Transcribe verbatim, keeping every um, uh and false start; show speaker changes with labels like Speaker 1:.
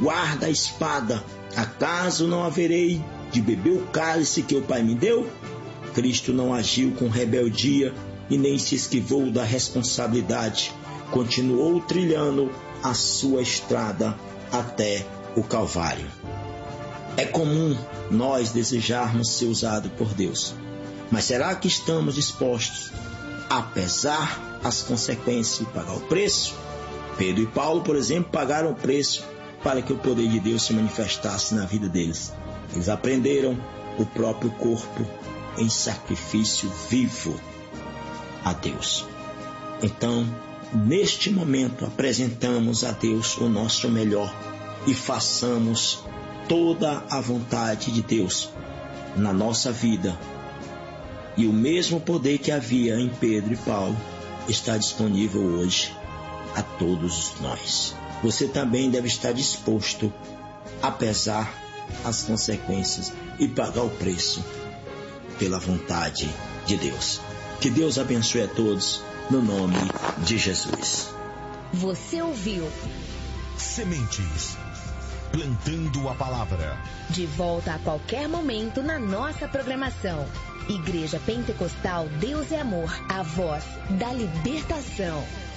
Speaker 1: guarda a espada. Acaso não haverei de beber o cálice que o Pai me deu? Cristo não agiu com rebeldia e nem se esquivou da responsabilidade. Continuou trilhando a sua estrada até o Calvário. É comum nós desejarmos ser usados por Deus. Mas será que estamos dispostos a pesar as consequências e pagar o preço? Pedro e Paulo, por exemplo, pagaram o preço para que o poder de Deus se manifestasse na vida deles. Eles aprenderam o próprio corpo em sacrifício vivo a Deus. Então, neste momento, apresentamos a Deus o nosso melhor e façamos toda a vontade de Deus na nossa vida. E o mesmo poder que havia em Pedro e Paulo está disponível hoje a todos nós. Você também deve estar disposto a pesar as consequências e pagar o preço pela vontade de Deus. Que Deus abençoe a todos, no nome de Jesus.
Speaker 2: Você ouviu
Speaker 3: Sementes, plantando a palavra.
Speaker 2: De volta a qualquer momento na nossa programação. Igreja Pentecostal Deus é Amor, a voz da libertação.